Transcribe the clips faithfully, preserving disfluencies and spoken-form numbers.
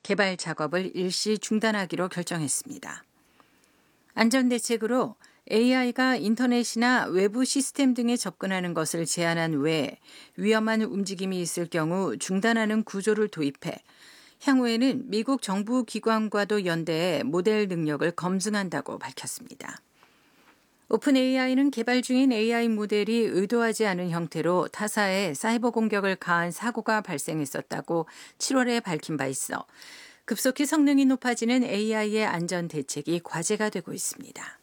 개발 작업을 일시 중단하기로 결정했습니다. 안전대책으로 에이아이가 인터넷이나 외부 시스템 등에 접근하는 것을 제한한 외에 위험한 움직임이 있을 경우 중단하는 구조를 도입해 향후에는 미국 정부 기관과도 연대해 모델 능력을 검증한다고 밝혔습니다. 오픈에이아이는 개발 중인 에이아이 모델이 의도하지 않은 형태로 타사에 사이버 공격을 가한 사고가 발생했었다고 칠월에 밝힌 바 있어 급속히 성능이 높아지는 에이아이의 안전 대책이 과제가 되고 있습니다.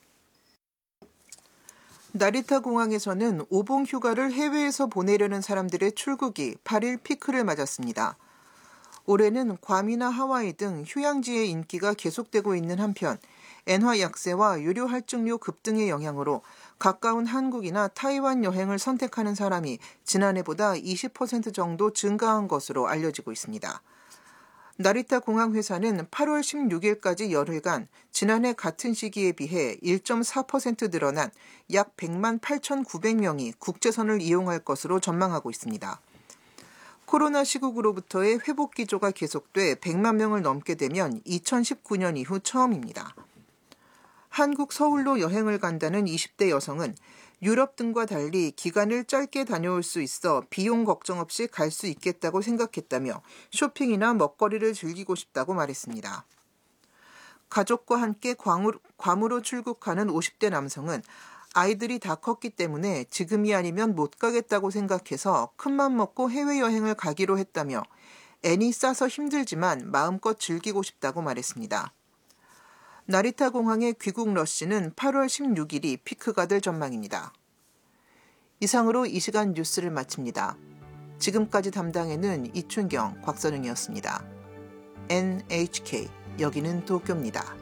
나리타 공항에서는 오봉 휴가를 해외에서 보내려는 사람들의 출국이 팔 일 피크를 맞았습니다. 올해는 괌이나 하와이 등 휴양지의 인기가 계속되고 있는 한편 엔화 약세와 유료 할증료 급등의 영향으로 가까운 한국이나 타이완 여행을 선택하는 사람이 지난해보다 이십 퍼센트 정도 증가한 것으로 알려지고 있습니다. 나리타 공항 회사는 팔월 십육일까지 열흘간 지난해 같은 시기에 비해 일 점 사 퍼센트 늘어난 약 백만 팔천구백 명이 국제선을 이용할 것으로 전망하고 있습니다. 코로나 시국으로부터의 회복 기조가 계속돼 백만 명을 넘게 되면 이천십구 년 이후 처음입니다. 한국 서울로 여행을 간다는 이십 대 여성은 유럽 등과 달리 기간을 짧게 다녀올 수 있어 비용 걱정 없이 갈 수 있겠다고 생각했다며 쇼핑이나 먹거리를 즐기고 싶다고 말했습니다. 가족과 함께 괌으로 출국하는 오십 대 남성은 아이들이 다 컸기 때문에 지금이 아니면 못 가겠다고 생각해서 큰맘 먹고 해외여행을 가기로 했다며 애니 싸서 힘들지만 마음껏 즐기고 싶다고 말했습니다. 나리타 공항의 귀국 러시는 팔월 십육일이 피크가 될 전망입니다. 이상으로 이 시간 뉴스를 마칩니다. 지금까지 담당에는 이춘경, 곽선웅이었습니다. 엔에이치케이, 여기는 도쿄입니다.